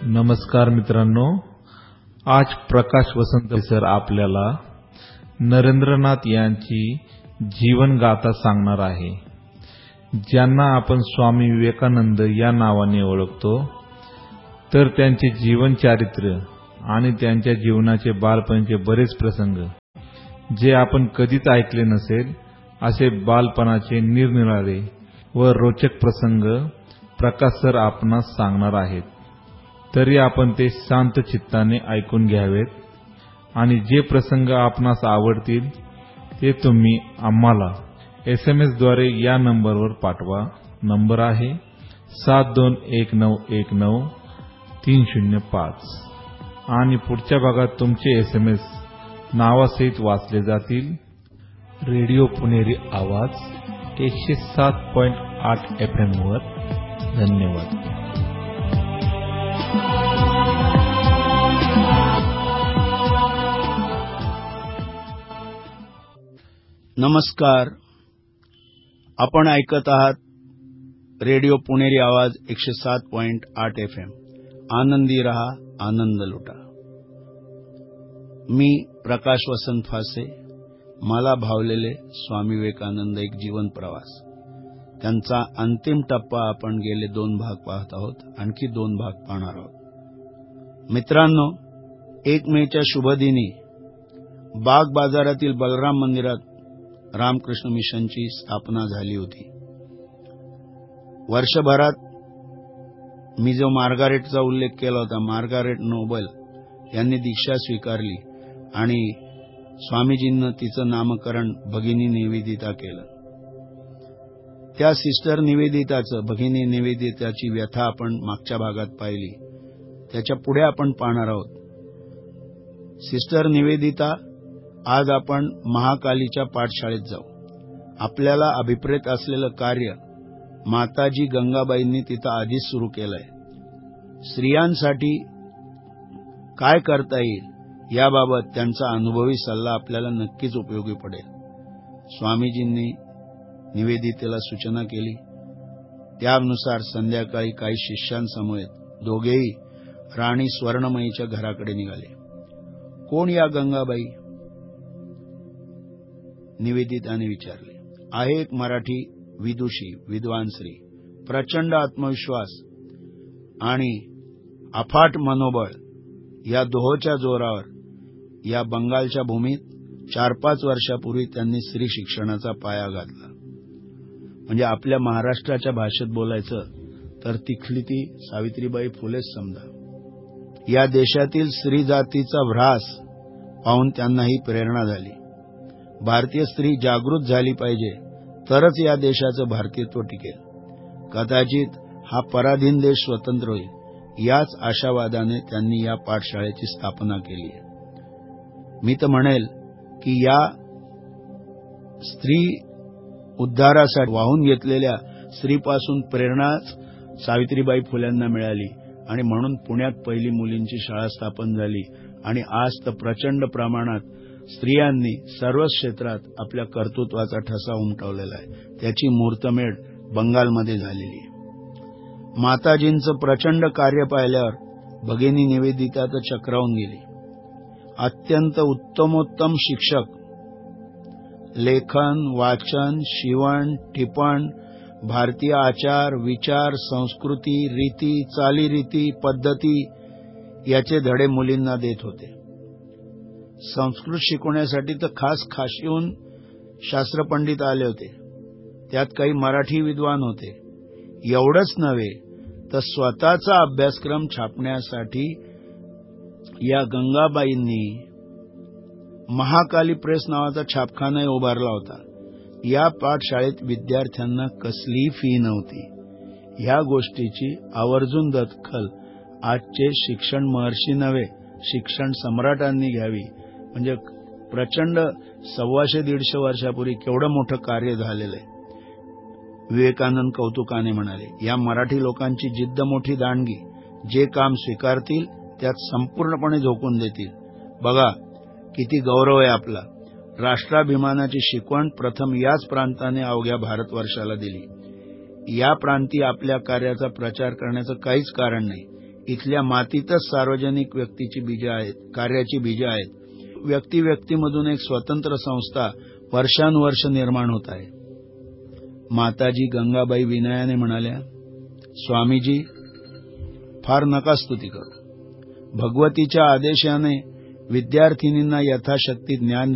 नमस्कार मित्रांनो, आज प्रकाश वसंत सर आपल्याला नरेंद्रनाथ यांची जीवन गाथा सांगणार आहे, ज्यांना आपण स्वामी विवेकानंद या नावाने ओळखतो. तर त्यांचे जीवन चारित्र्य आणि त्यांच्या जीवनाचे बालपणीचे बरेच प्रसंग जे आपण कधीच ऐकले नसेल, असे बालपणाचे निरनिराळे व रोचक प्रसंग प्रकाश सर आपणास सांगणार आहेत. तरी आपण ते शांत चित्ताने ऐकून घ्यावेत आणि जे प्रसंग आपणास आवडतील ते तुम्ही आम्हाला SMS द्वारे या नंबरवर पाठवा. नंबर आहे 7219193005 आणि पुढच्या भागात तुमचे SMS नावासहित वाचले जातील. रेडिओ पुणेरी आवाज 107.8 FM वर. धन्यवाद. नमस्कार. आपण ऐकत आहात रेडिओ पुणेरी आवाज 107.8 FM. आनंदी रहा, आनंद लुटा. मी प्रकाश वसंत फासे. मला भावलेले स्वामी विवेकानंद एक जीवन प्रवास, त्यांचा अंतिम टप्पा आपण गेले 2 भाग पाहत आहोत. आणखी 2 भाग पाहणार आहोत. मित्रांनो, 1 मेच्या शुभदिनी बाग बाजारातील बलराम मंदिरात रामकृष्ण मिशनची स्थापना झाली होती. वर्षभरात मी जो मार्गारेटचा उल्लेख केला होता, मार्गारेट नोबल यांनी दीक्षा स्वीकारली आणि स्वामीजींना तिचं नामकरण भगिनी निवेदिता केलं. त्या सिस्टर निवेदिताचं, भगिनी निवेदिताची व्यथा आपण मागच्या भागात पाहिली. त्याच्या पुढे आपण पाहणार आहोत. सिस्टर निवेदिता, आज आपण महाकालीच्या पाठशाळेत जाऊ. आपल्याला अभिप्रेत असलेलं कार्य माताजी गंगाबाईंनी तिथं आधीच सुरू केलंय. स्त्रियांसाठी काय करता येईल याबाबत त्यांचा अनुभवी सल्ला आपल्याला नक्कीच उपयोगी पडेल. स्वामीजींनी निवेदितेला सूचना केली. त्यानुसार संध्याकाळी काही शिष्यांसमवेत दोघेही राणी स्वर्णमयीच्या घराकडे निघाले. कोण या गंगाबाई? निवेदिताने विचारले. आहे एक मराठी विदुषी, विद्वान स्त्री. प्रचंड आत्मविश्वास आणि अफाट मनोबळ या दोहोच्या जोरावर या बंगालच्या भूमीत 4-5 वर्षापूर्वी त्यांनी स्त्री शिक्षणाचा पाया घातला. म्हणजे आपल्या महाराष्ट्राच्या भाषेत बोलायचं तर तिथली ती सावित्रीबाई फुलेच समजा. या देशातील स्त्री जातीचा ऱ्हास पाहून त्यांना ही प्रेरणा झाली. भारतीय स्त्री जागृत झाली पाहिजे, तरच या देशाचं भारतीयत्व टिकेल. कदाचित हा पराधीन देश स्वतंत्र होईल, याच आशावादाने त्यांनी या पाठशाळेची स्थापना केली आहे. मी तर म्हणेल की या स्त्री उद्धारासाठी वाहून घेतलेल्या स्त्रीपासून प्रेरणाच सावित्रीबाई फुल्यांना मिळाली आणि म्हणून पुण्यात पहिली मुलींची शाळा स्थापन झाली. आणि आज तर प्रचंड प्रमाणात स्त्रियांनी सर्वच क्षेत्रात आपल्या कर्तृत्वाचा ठसा उमटवलेला आहे. त्याची मुहूर्तमेढ बंगालमध्ये झालेली आहे. माताजींचं प्रचंड कार्य पाहिल्यावर भगिनी निवेदिता तर चक्रावून गेली. अत्यंत उत्तमोत्तम शिक्षक, लेखन, वाचन, शिवण, टिपण, भारतीय आचार, विचार, संस्कृती, रीती, चालीरीती, पद्धती याचे धडे मुलींना देत होते. संस्कृत शिकवण्यासाठी तर खास काशीहून शास्त्रपंडित आले होते. त्यात काही मराठी विद्वान होते. एवढंच नव्हे तर स्वतःचा अभ्यासक्रम छापण्यासाठी या गंगाबाईंनी महाकाली प्रेस नावाचा छापखाना उभारला होता. या पाठशाळेत विद्यार्थ्यांना कसलीही फी नव्हती. ह्या गोष्टीची आवर्जून दखल आजचे शिक्षण महर्षी नव्हे, शिक्षण सम्राटांनी घ्यावी. म्हणजे प्रचंड 125-150 वर्षापूर्वी केवढं मोठं कार्य झालेलं आहे. विवेकानंद कौतुकाने म्हणाले, या मराठी लोकांची जिद्द मोठी दांडगी. जे काम स्वीकारतील त्यात संपूर्णपणे झोकून देतील. बघा किती गौरव आहे आपला. राष्ट्राभिमानाची शिकवण प्रथम याच प्रांताने अवघ्या भारतवर्षाला दिली. या प्रांती आपल्या कार्याचा प्रचार करण्याचं काहीच कारण नाही. इथल्या मातीतच सार्वजनिक व्यक्तीची बीज आहेत, कार्याची बीज आहेत. व्यक्तीमधून एक स्वतंत्र संस्था वर्षानुवर्ष निर्माण होत आहे. माताजी गंगाबाई विनयाने म्हणाल्या, स्वामीजी, फार नका स्तुती करू. भगवतीच्या आदेशाने विद्यार्थिनींना यथाशक्ती ज्ञान